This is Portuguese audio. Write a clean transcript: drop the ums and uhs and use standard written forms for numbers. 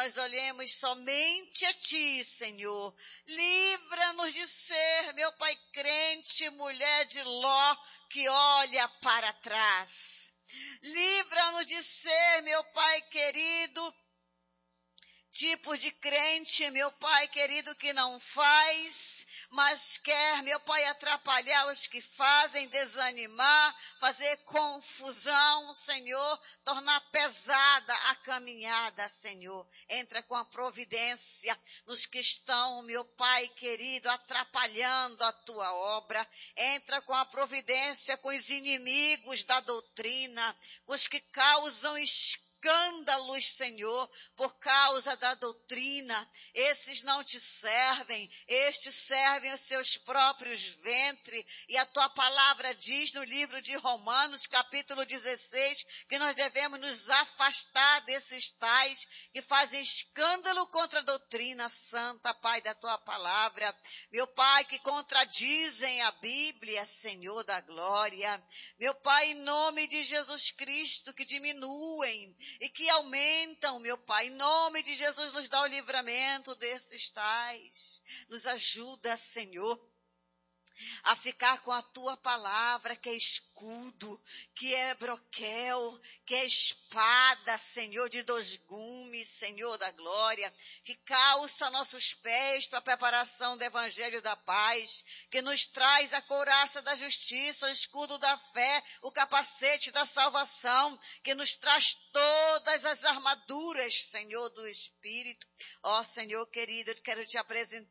nós olhemos somente a Ti, Senhor. Livra-nos de ser, meu Pai crente, mulher de Ló, que olha para trás. Livra-nos de ser, meu Pai querido, tipo de crente, meu Pai querido, que não faz, mas quer, meu Pai, atrapalhar os que fazem, desanimar, fazer confusão, Senhor, tornar pesada a caminhada, Senhor. Entra com a providência nos que estão, meu Pai querido, atrapalhando a Tua obra. Entra com a providência com os inimigos da doutrina, os que causam escândalos, Senhor, por causa da doutrina. Esses não te servem, estes servem os seus próprios ventres, e a tua palavra diz no livro de Romanos, capítulo 16, que nós devemos nos afastar desses tais que fazem escândalo contra a doutrina santa, Pai, da tua palavra. Meu Pai, que contradizem a Bíblia, Senhor da glória. Meu Pai, em nome de Jesus Cristo, que diminuem e que aumentam, meu Pai, em nome de Jesus, nos dá o livramento desses tais. Nos ajuda, Senhor, a ficar com a tua palavra, que é escudo, que é broquel, que é espada, Senhor, de 2 gumes, Senhor da glória, que calça nossos pés para a preparação do evangelho da paz, que nos traz a couraça da justiça, o escudo da fé, o capacete da salvação, que nos traz todas as armaduras, Senhor, do Espírito. Ó, Senhor querido, eu quero te apresentar